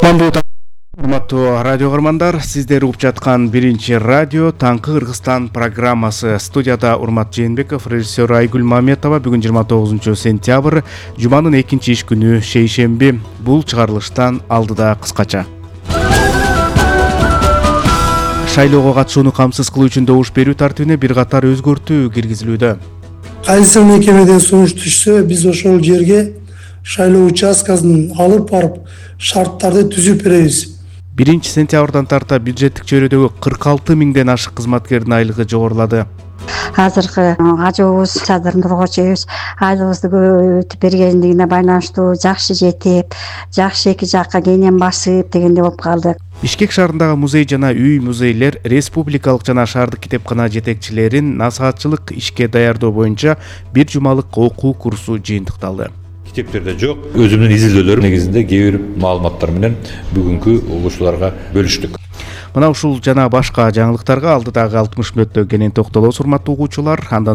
Урматтуу радио көрмандар, сиздер угуп жаткан биринчи радио Таңкы Кыргызстан программасы. Студияда Урмат Жээнбеков, режиссер Айгүл Маметова. Бүгүн 29 сентябрь, жуманын экинчи иш күнү, шейшемби. Бул чыгарылыштан алдыда кыскача. Шайлоого катышууну камсыз кылуу үчүн добуш берүү тартибине бир катар өзгөртүү киргизилүүдө. Кайсы мекемеден сунуш түшсө, биз ошол жерге шайлоо участкасын алып барып, шарттарды түзүп беребиз. 1 сентябрдан тарта бюджеттик чөйрөдөгү 46 миңден ашык кызматкердин айлыгы жогорулады. Азыркы ажыбыз Садыр Нургочебиз айлыгыбызды көбөйтүп бергендигине байланыштуу жакшы жетип, жакшы эки жакка кенен басып дегендей болуп калды. Бишкек шаарындагы музей жана үй музейлер республикалык жана шаардык китепкана жетекчилерин насаатчылык ишке даярдоо боюнча бир жумалык окуу курсу жыйынтыкталды. Китептерде жок, өзүмдүн изилдөөлөрүм негизинде кээ бир маалыматтар менен бүгүнкү угуучуларга бөлүштүк. Мына ушул жана башка жаңылыктарга алдыдагы 60 мүнөттө кенен токтолобуз, урматтуу угуучулар. Андан